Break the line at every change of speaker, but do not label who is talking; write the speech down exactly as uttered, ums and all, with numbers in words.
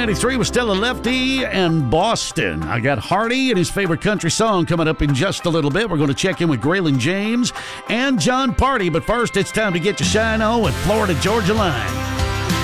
ninety-three with Stella Lefty and Boston. I got Hardy and his favorite country song coming up in just a little bit. We're going to check in with Graylin James and John Party. But first, it's time to get your shine on with Florida Georgia Line.